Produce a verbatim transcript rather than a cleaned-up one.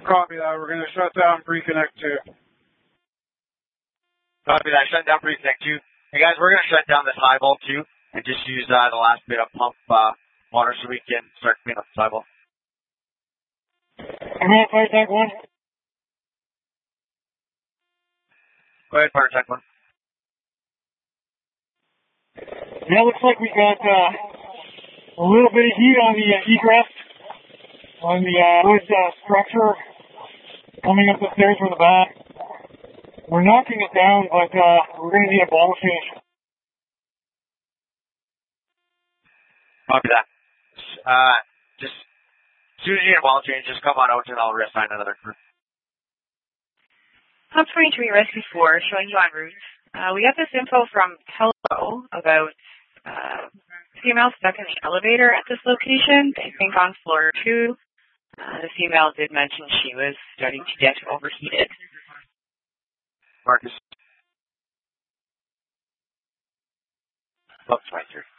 Copy that. We're going to shut down Pre-Connect two. Copy that. Shut down Pre-Connect two. Hey guys, we're going to shut down this high ball too and just use uh, the last bit of pump uh, water so we can start cleaning up the high ball. I'm on fire tank one. Go ahead, fire tank one. Now it looks like we got uh, a little bit of heat on the uh, egress on the uh, wood uh, structure coming up the stairs from the back. We're knocking it down, but uh, we're going to need a ball change. Copy that. Uh, just as soon as you get a ball change, just come on out and I'll reassign another crew. Pump twenty-three Rescue four showing you en route. Uh, we got this info from Hello about uh, female stuck in the elevator at this location, I think on floor two. Uh, the female did mention she was starting to get overheated. Marcus. Pump twenty-three.